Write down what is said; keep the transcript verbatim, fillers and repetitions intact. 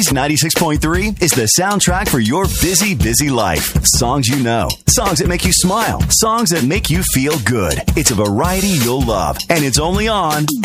Breeze ninety-six point three is the soundtrack for your busy, busy life. Songs you know, songs that make you smile, songs that make you feel good. It's a variety you'll love, and it's only on